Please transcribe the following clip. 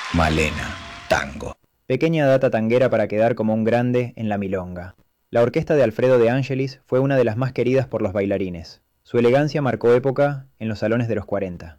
Malena, tango. Pequeña data tanguera para quedar como un grande en la milonga. La orquesta de Alfredo de Angelis fue una de las más queridas por los bailarines. Su elegancia marcó época en los salones de los 40.